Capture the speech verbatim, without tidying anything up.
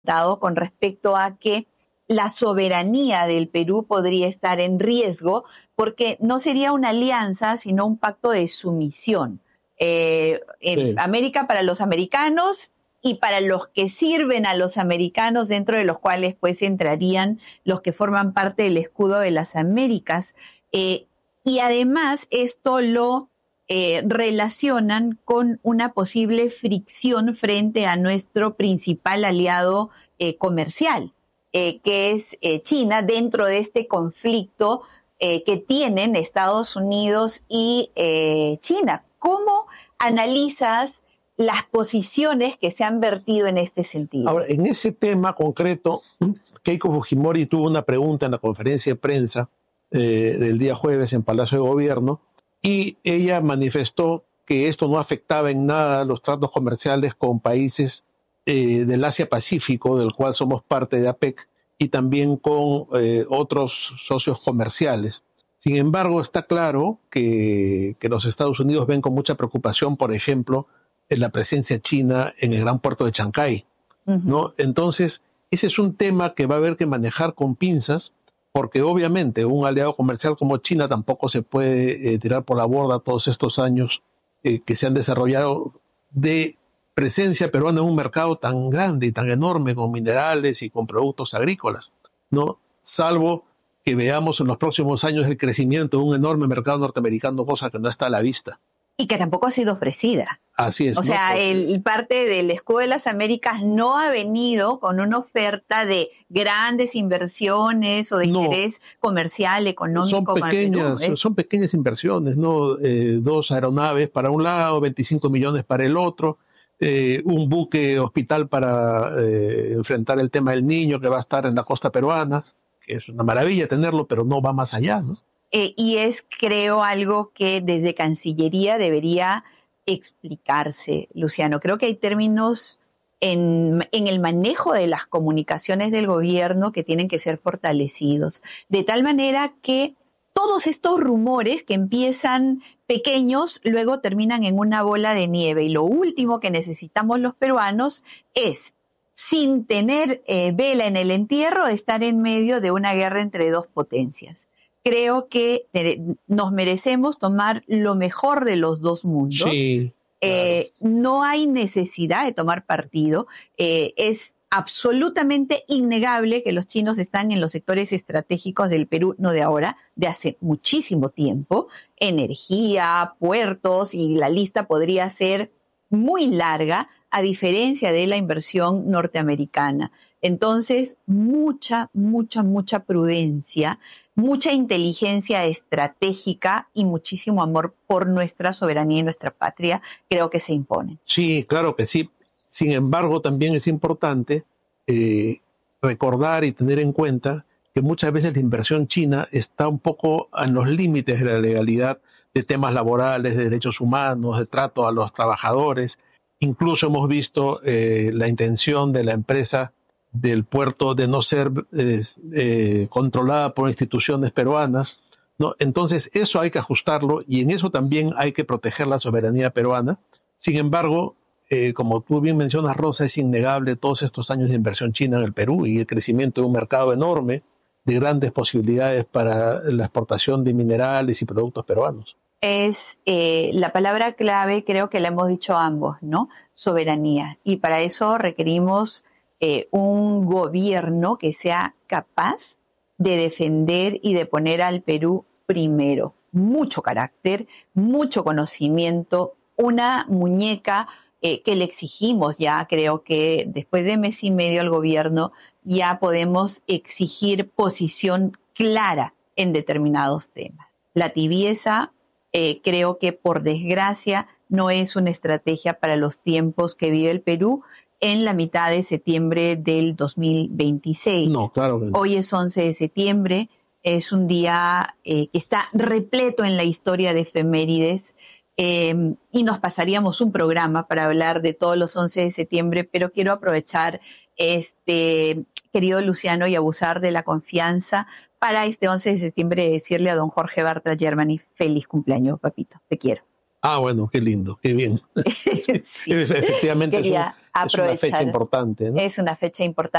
con respecto a que la soberanía del Perú podría estar en riesgo porque no sería una alianza, sino un pacto de sumisión. Eh, en Sí. América para los americanos y para los que sirven a los americanos, dentro de los cuales pues entrarían los que forman parte del escudo de las Américas. Eh, y además esto lo eh, relacionan con una posible fricción frente a nuestro principal aliado eh, comercial, eh, que es eh, China, dentro de este conflicto eh, que tienen Estados Unidos y eh, China. ¿Cómo analizas las posiciones que se han vertido en este sentido? Ahora, en ese tema concreto, Keiko Fujimori tuvo una pregunta en la conferencia de prensa eh, del día jueves en Palacio de Gobierno y ella manifestó que esto no afectaba en nada los tratos comerciales con países eh, del Asia-Pacífico, del cual somos parte de APEC, y también con eh, otros socios comerciales. Sin embargo, está claro que, que los Estados Unidos ven con mucha preocupación, por ejemplo, en la presencia china en el gran puerto de Chancay, Uh-huh. ¿no? Entonces, ese es un tema que va a haber que manejar con pinzas, porque obviamente un aliado comercial como China tampoco se puede eh, tirar por la borda todos estos años eh, que se han desarrollado de presencia peruana en un mercado tan grande y tan enorme con minerales y con productos agrícolas, ¿no? Salvo que veamos en los próximos años el crecimiento de un enorme mercado norteamericano, cosa que no está a la vista. Y que tampoco ha sido ofrecida. Así es. O sea, ¿no? el, el parte del escudo de las Américas no ha venido con una oferta de grandes inversiones o de No. interés comercial, económico. Son pequeñas, Perú. Es... son pequeñas inversiones, ¿no? Eh, dos aeronaves para un lado, veinticinco millones para el otro, eh, un buque hospital para eh, enfrentar el tema del niño que va a estar en la costa peruana, que es una maravilla tenerlo, pero no va más allá, ¿no? Eh, y es, creo, algo que desde Cancillería debería explicarse, Luciano. Creo que hay términos en, en el manejo de las comunicaciones del gobierno que tienen que ser fortalecidos, de tal manera que todos estos rumores que empiezan pequeños luego terminan en una bola de nieve. Y lo último que necesitamos los peruanos es, sin tener eh, vela en el entierro, estar en medio de una guerra entre dos potencias. Creo que nos merecemos tomar lo mejor de los dos mundos. Sí, eh, claro. No hay necesidad de tomar partido. Eh, es absolutamente innegable que los chinos están en los sectores estratégicos del Perú, no de ahora, de hace muchísimo tiempo. Energía, puertos, y la lista podría ser muy larga, a diferencia de la inversión norteamericana. Entonces, mucha, mucha, mucha prudencia, mucha inteligencia estratégica y muchísimo amor por nuestra soberanía y nuestra patria, creo que se imponen. Sí, claro que sí. Sin embargo, también es importante eh, recordar y tener en cuenta que muchas veces la inversión china está un poco en los límites de la legalidad, de temas laborales, de derechos humanos, de trato a los trabajadores. Incluso hemos visto eh, la intención de la empresa del puerto de no ser eh, eh, controlada por instituciones peruanas, ¿no? Entonces eso hay que ajustarlo y en eso también hay que proteger la soberanía peruana. Sin embargo, eh, como tú bien mencionas, Rosa, es innegable todos estos años de inversión china en el Perú y el crecimiento de un mercado enorme de grandes posibilidades para la exportación de minerales y productos peruanos. Es eh, la palabra clave, creo que la hemos dicho ambos, ¿no? Soberanía. Y para eso requerimos Eh, un gobierno que sea capaz de defender y de poner al Perú primero. Mucho carácter, mucho conocimiento, una muñeca eh, que le exigimos ya, creo que después de mes y medio al gobierno ya podemos exigir posición clara en determinados temas. La tibieza eh, creo que por desgracia no es una estrategia para los tiempos que vive el Perú en la mitad de septiembre del dos mil veintiséis. No, claro que no. Hoy es once de septiembre, es un día eh, que está repleto en la historia de efemérides eh, y nos pasaríamos un programa para hablar de todos los once de septiembre, pero quiero aprovechar, este querido Luciano, y abusar de la confianza para este once de septiembre decirle a don Jorge Bartra Germany, feliz cumpleaños, papito, te quiero. Ah, bueno, qué lindo, qué bien. Sí, Efectivamente es, un, es una fecha importante, ¿no? Es una fecha importante.